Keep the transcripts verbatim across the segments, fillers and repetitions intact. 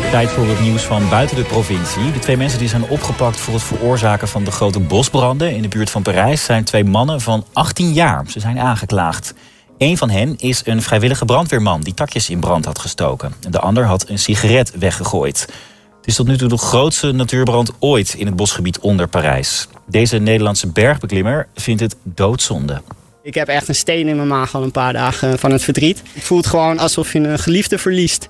Tijd voor het nieuws van buiten de provincie. De twee mensen die zijn opgepakt voor het veroorzaken van de grote bosbranden in de buurt van Parijs zijn twee mannen van achttien jaar. Ze zijn aangeklaagd. Eén van hen is een vrijwillige brandweerman die takjes in brand had gestoken. De ander had een sigaret weggegooid. Het is tot nu toe de grootste natuurbrand ooit in het bosgebied onder Parijs. Deze Nederlandse bergbeklimmer vindt het doodzonde. Ik heb echt een steen in mijn maag al een paar dagen van het verdriet. Het voelt gewoon alsof je een geliefde verliest.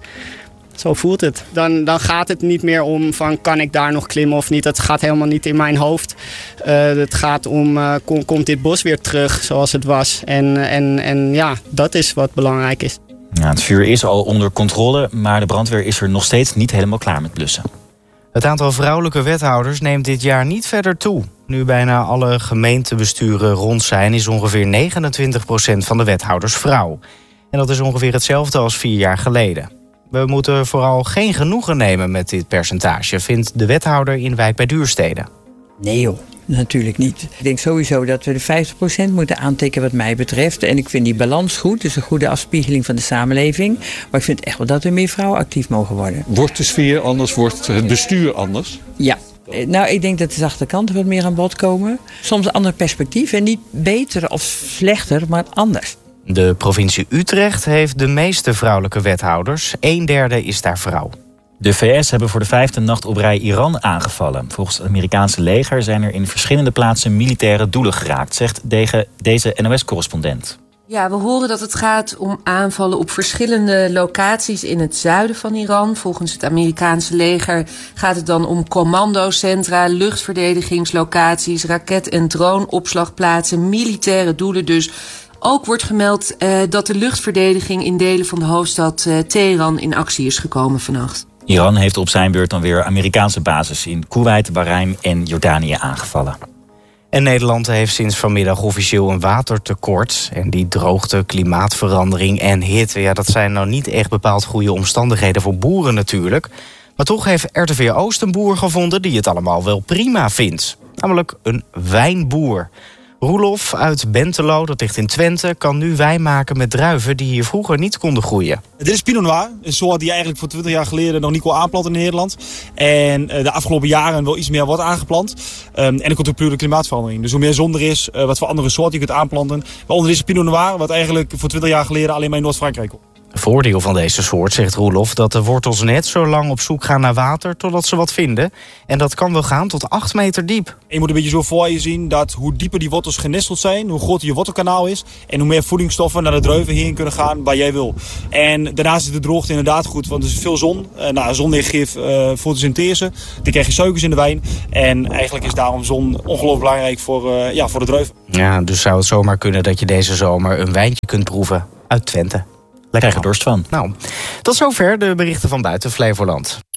Zo voelt het. Dan, dan gaat het niet meer om van kan ik daar nog klimmen of niet. Dat gaat helemaal niet in mijn hoofd. Uh, het gaat om uh, kom, komt dit bos weer terug zoals het was. En, en, en ja, dat is wat belangrijk is. Ja, het vuur is al onder controle, maar de brandweer is er nog steeds niet helemaal klaar met blussen. Het aantal vrouwelijke wethouders neemt dit jaar niet verder toe. Nu bijna alle gemeentebesturen rond zijn, is ongeveer negenentwintig procent van de wethouders vrouw. En dat is ongeveer hetzelfde als vier jaar geleden. We moeten vooral geen genoegen nemen met dit percentage, vindt de wethouder in Wijk bij Duurstede. Nee joh, natuurlijk niet. Ik denk sowieso dat we de vijftig procent moeten aantikken wat mij betreft. En ik vind die balans goed, dus een goede afspiegeling van de samenleving. Maar ik vind echt wel dat er meer vrouwen actief mogen worden. Wordt de sfeer anders, wordt het bestuur anders? Ja. Nou, ik denk dat de zachte kanten wat meer aan bod komen. Soms een ander perspectief en niet beter of slechter, maar anders. De provincie Utrecht heeft de meeste vrouwelijke wethouders. Een derde is daar vrouw. De V S hebben voor de vijfde nacht op rij Iran aangevallen. Volgens het Amerikaanse leger zijn er in verschillende plaatsen militaire doelen geraakt, zegt deze N O S-correspondent. Ja, we horen dat het gaat om aanvallen op verschillende locaties in het zuiden van Iran. Volgens het Amerikaanse leger gaat het dan om commandocentra, luchtverdedigingslocaties, raket- en droneopslagplaatsen, militaire doelen dus. Ook wordt gemeld uh, dat de luchtverdediging in delen van de hoofdstad uh, Teheran in actie is gekomen vannacht. Iran heeft op zijn beurt dan weer Amerikaanse bases in Koeweit, Bahrein en Jordanië aangevallen. En Nederland heeft sinds vanmiddag officieel een watertekort. En die droogte, klimaatverandering en hitte, ja, dat zijn nou niet echt bepaald goede omstandigheden voor boeren natuurlijk. Maar toch heeft R T V Oost een boer gevonden die het allemaal wel prima vindt. Namelijk een wijnboer. Roelof uit Bentelo, dat ligt in Twente, kan nu wijn maken met druiven die hier vroeger niet konden groeien. Dit is Pinot Noir, een soort die eigenlijk voor twintig jaar geleden nog niet kon aanplanten in Nederland. En de afgelopen jaren wel iets meer wordt aangeplant. Um, en er komt ook puur de klimaatverandering. Dus hoe meer zon er is, uh, wat voor andere soorten je kunt aanplanten. Waaronder is Pinot Noir, wat eigenlijk voor twintig jaar geleden alleen maar in Noord-Frankrijk kon. Voordeel van deze soort, zegt Roelof, dat de wortels net zo lang op zoek gaan naar water totdat ze wat vinden. En dat kan wel gaan tot acht meter diep. Je moet een beetje zo voor je zien dat hoe dieper die wortels genesteld zijn, hoe groter je wortelkanaal is en hoe meer voedingsstoffen naar de druiven heen kunnen gaan waar jij wil. En daarnaast is de droogte inderdaad goed, want er is veel zon. Uh, nou, zonlicht geeft uh, fotosynthese, dan krijg je suikers in de wijn. En eigenlijk is daarom zon ongelooflijk belangrijk voor, uh, ja, voor de druiven. Ja, dus zou het zomaar kunnen dat je deze zomer een wijntje kunt proeven uit Twente. Lekker dorst van. Nou, tot zover de berichten van buiten Flevoland.